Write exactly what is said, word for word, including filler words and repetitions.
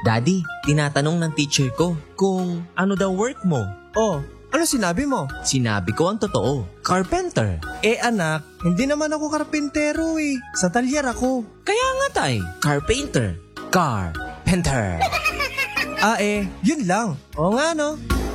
Daddy, tinatanong ng teacher ko kung ano daw work mo. Oh, ano sinabi mo? Sinabi ko ang totoo. Carpenter. Eh anak, hindi naman ako karpentero eh. Sa talyer ako. Kaya nga tay, carpenter. Carpenter. Ah eh, yun lang. Oo nga no.